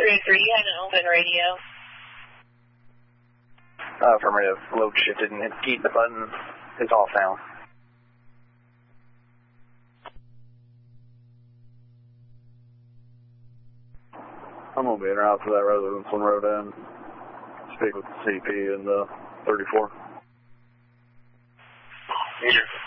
303, you had an open radio. Affirmative. Load shifted and hit the button. It's off now. I'm going to be en route to that residence on Road N. Speak with the CP and the 34. Peter.